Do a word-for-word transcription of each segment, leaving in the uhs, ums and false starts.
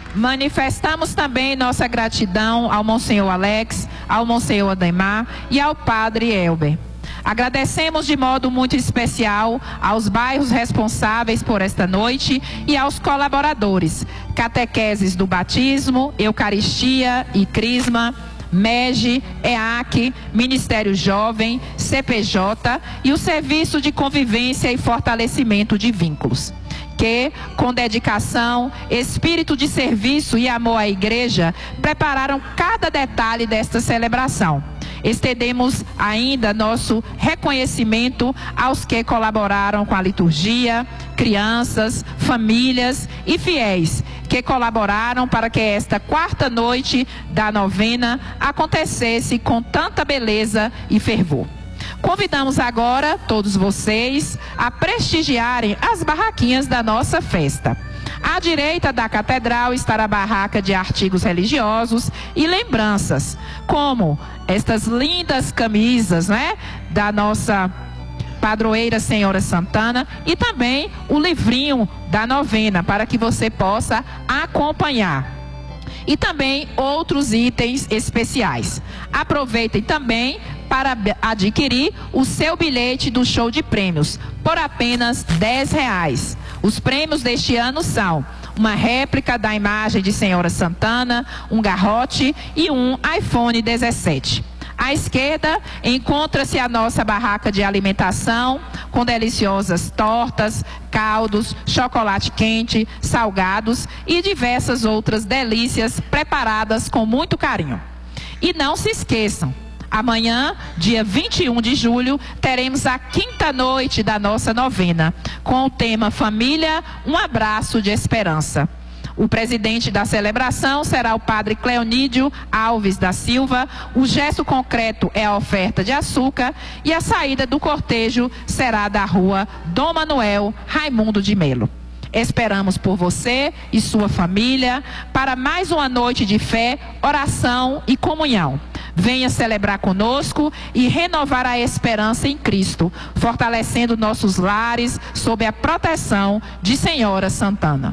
Manifestamos também nossa gratidão ao Monsenhor Alex, ao Monsenhor Ademar e ao Padre Elber. Agradecemos de modo muito especial aos bairros responsáveis por esta noite e aos colaboradores, catequeses do batismo, Eucaristia e Crisma, M E G, E A C, Ministério Jovem, C P J e o Serviço de Convivência e Fortalecimento de Vínculos, que, com dedicação, espírito de serviço e amor à igreja, prepararam cada detalhe desta celebração. Estendemos ainda nosso reconhecimento aos que colaboraram com a liturgia, crianças, famílias e fiéis, que colaboraram para que esta quarta noite da novena acontecesse com tanta beleza e fervor. Convidamos agora todos vocês a prestigiarem as barraquinhas da nossa festa. À direita da catedral estará a barraca de artigos religiosos e lembranças, como estas lindas camisas, né, da nossa padroeira Senhora Santana, e também o livrinho da novena, para que você possa acompanhar. E também outros itens especiais. Aproveitem também para adquirir o seu bilhete do show de prêmios, por apenas dez reais. Os prêmios deste ano são uma réplica da imagem de Senhora Santana, um garrote e um iPhone dezessete. À esquerda encontra-se a nossa barraca de alimentação, com deliciosas tortas, caldos, chocolate quente, salgados e diversas outras delícias preparadas com muito carinho. E não se esqueçam, amanhã, dia vinte e um de julho, teremos a quinta noite da nossa novena, com o tema Família, um abraço de esperança. O presidente da celebração será o padre Cleonídio Alves da Silva. O gesto concreto é a oferta de açúcar e a saída do cortejo será da rua Dom Manuel Raimundo de Melo. Esperamos por você e sua família para mais uma noite de fé, oração e comunhão. Venha celebrar conosco e renovar a esperança em Cristo, fortalecendo nossos lares sob a proteção de Senhora Santana.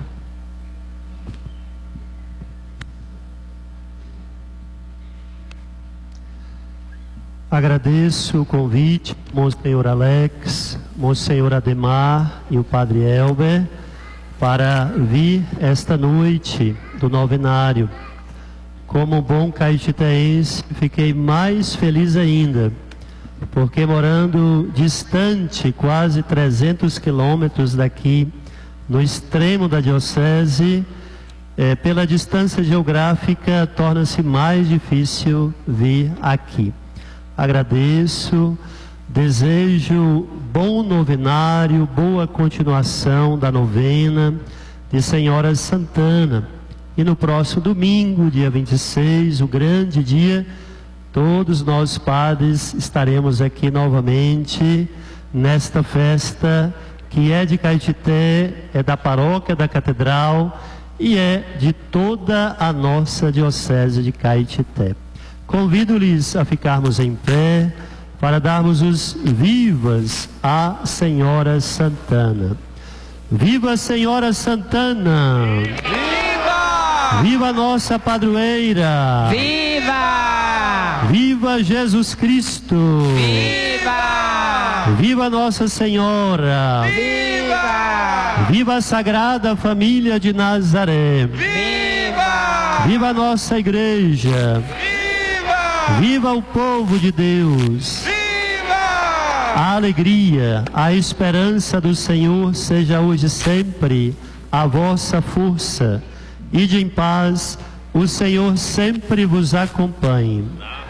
Agradeço o convite, Monsenhor Alex, Monsenhor Ademar e o Padre Elber, para vir esta noite do novenário. Como bom caetitense, fiquei mais feliz ainda, porque morando distante, quase trezentos quilômetros daqui, no extremo da diocese, é, pela distância geográfica, torna-se mais difícil vir aqui. Agradeço, desejo bom novenário, boa continuação da novena de Senhora Santana. E no próximo domingo, dia vinte e seis, o grande dia, todos nós padres estaremos aqui novamente nesta festa que é de Caetité, é da paróquia da Catedral e é de toda a nossa diocese de Caetité. Convido-lhes a ficarmos em pé para darmos os vivas à Senhora Santana. Viva Senhora Santana! Viva! Viva nossa padroeira! Viva! Viva Jesus Cristo! Viva! Viva Nossa Senhora! Viva! Viva a Sagrada Família de Nazaré! Viva! Viva a nossa igreja! Viva o povo de Deus! Viva! A alegria, a esperança do Senhor seja hoje sempre a vossa força. Ide em paz, o Senhor sempre vos acompanhe.